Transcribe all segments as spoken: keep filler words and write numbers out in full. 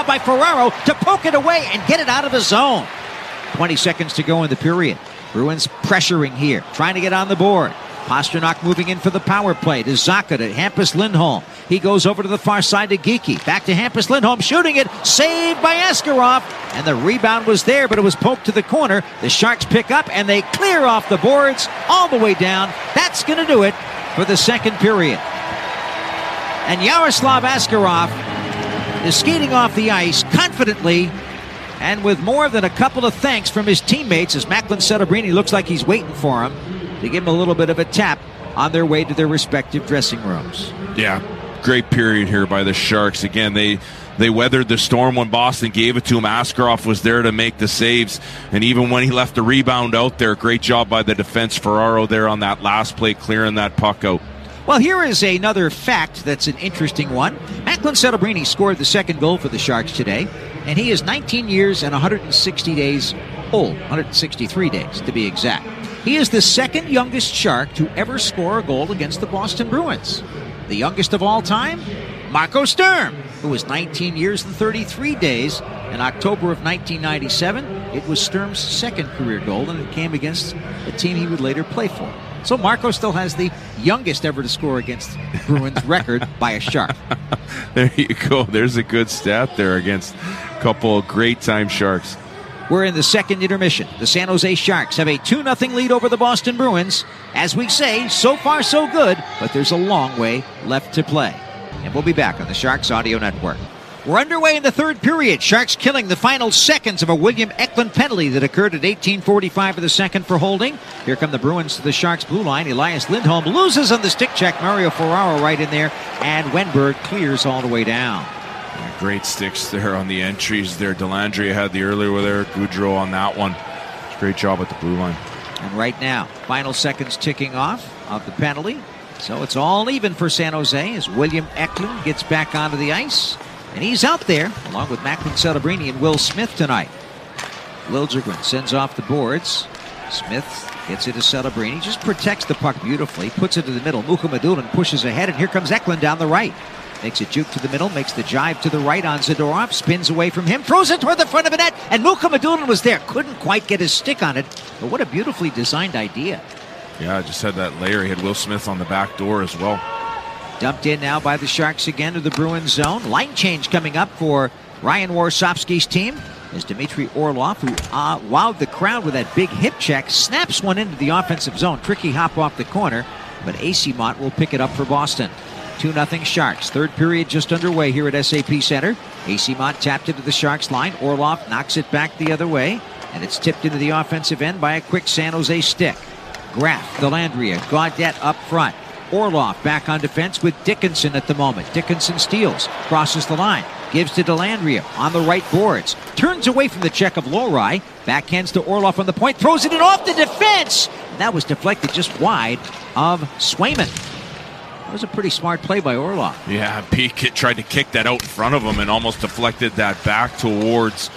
job by Ferraro to poke it away and get it out of the zone. twenty seconds to go in the period. Bruins pressuring here, trying to get on the board. Pastrnak moving in for the power play to Zacha to Hampus Lindholm. He goes over to the far side to Geekie. Back to Hampus Lindholm, shooting it. Saved by Askarov. And the rebound was there, but it was poked to the corner. The Sharks pick up, and they clear off the boards all the way down. That's going to do it for the second period. And Yaroslav Askarov is skating off the ice confidently and with more than a couple of thanks from his teammates as Macklin Celebrini looks like he's waiting for him to give him a little bit of a tap on their way to their respective dressing rooms. Yeah, great period here by the Sharks. Again, they they weathered the storm when Boston gave it to him. Askarov was there to make the saves, and even when he left the rebound out there, great job by the defense. Ferraro there on that last play, clearing that puck out. Well, here is another fact that's an interesting one. Macklin Celebrini scored the second goal for the Sharks today, and he is nineteen years and one hundred sixty days old, one hundred sixty-three days to be exact. He is the second youngest Shark to ever score a goal against the Boston Bruins. The youngest of all time, Marco Sturm, who was nineteen years and thirty-three days. In October of nineteen ninety-seven, it was Sturm's second career goal, and it came against a team he would later play for. So Marco still has the youngest ever to score against the Bruins record by a Shark. There you go. There's a good stat there against a couple of great-time Sharks. We're in the second intermission. The San Jose Sharks have a two nothing lead over the Boston Bruins. As we say, so far so good, but there's a long way left to play. And we'll be back on the Sharks Audio Network. We're underway in the third period. Sharks killing the final seconds of a William Eklund penalty that occurred at eighteen forty-five of the second for holding. Here come the Bruins to the Sharks' blue line. Elias Lindholm loses on the stick check. Mario Ferraro right in there. And Wenberg clears all the way down. Yeah, great sticks there on the entries there. Delandria had the earlier with there. Goudreau on that one. Great job at the blue line. And right now, final seconds ticking off of the penalty. So it's all even for San Jose as William Eklund gets back onto the ice. And he's out there, along with Macklin Celebrini and Will Smith tonight. Liljegren sends off the boards. Smith gets it to Celebrini. Just protects the puck beautifully. Puts it to the middle. Mukhamadullin pushes ahead, and here comes Eklund down the right. Makes a juke to the middle. Makes the jive to the right on Zadorov. Spins away from him. Throws it toward the front of the net. And Mukhamadullin was there. Couldn't quite get his stick on it. But what a beautifully designed idea. Yeah, just had that layer. He had Will Smith on the back door as well. Dumped in now by the Sharks again to the Bruins zone. Line change coming up for Ryan Warsofsky's team as Dmitry Orlov, who uh, wowed the crowd with that big hip check, snaps one into the offensive zone. Tricky hop off the corner, but Acemont will pick it up for Boston. two nothing Sharks. Third period just underway here at S A P Center. Acemont tapped into the Sharks line. Orlov knocks it back the other way, and it's tipped into the offensive end by a quick San Jose stick. Graf, Delandria, Gaudette up front. Orlov back on defense with Dickinson at the moment. Dickinson steals, crosses the line, gives to Delandria on the right boards. Turns away from the check of Lohrei. Backhands to Orlov on the point. Throws it in off the defense. And that was deflected just wide of Swayman. That was a pretty smart play by Orlov. Yeah, Pete tried to kick that out in front of him and almost deflected that back towards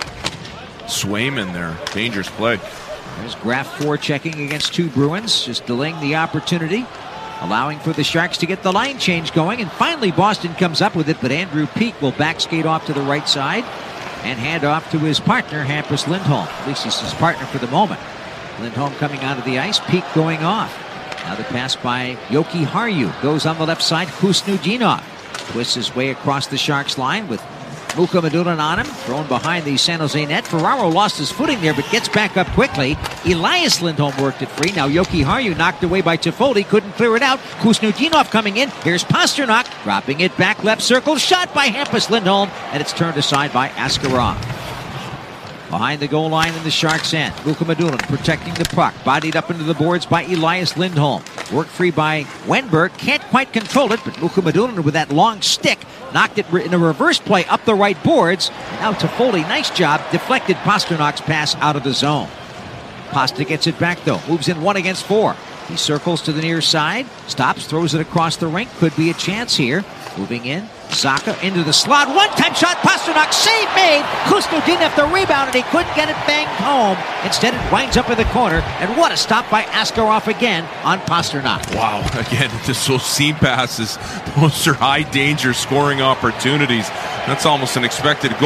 Swayman there. Dangerous play. There's Graf forechecking against two Bruins, just delaying the opportunity, allowing for the Sharks to get the line change going. And finally, Boston comes up with it, but Andrew Peeke will back skate off to the right side and hand off to his partner, Hampus Lindholm. At least he's his partner for the moment. Lindholm coming onto the ice, Peeke going off. Now the pass by Yoki Haru goes on the left side. Kusnudinov twists his way across the Sharks line with Mukhamadullin on him, thrown behind the San Jose net. Ferraro lost his footing there, but gets back up quickly. Elias Lindholm worked it free. Now Yoki Haru knocked away by Toffoli, couldn't clear it out. Kusnudinov coming in. Here's Pastrnak, dropping it back left circle. Shot by Hampus Lindholm, and it's turned aside by Askarov. Behind the goal line in the Sharks' end, Mukhamadullin protecting the puck. Bodied up into the boards by Elias Lindholm. Worked free by Wenberg. Can't quite control it, but Mukhamadullin with that long stick knocked it in a reverse play up the right boards. Now Toffoli, nice job, deflected Pasternak's pass out of the zone. Pasta gets it back though, moves in one against four. He circles to the near side, stops, throws it across the rink. Could be a chance here. Moving in, Zacha into the slot. One-time shot, Pastrnak, save made. Kusto didn't have the rebound, and he couldn't get it banged home. Instead, it winds up in the corner, and what a stop by Askarov again on Pastrnak. Wow, again, just those seam passes. Those are high-danger scoring opportunities. That's almost an expected goal.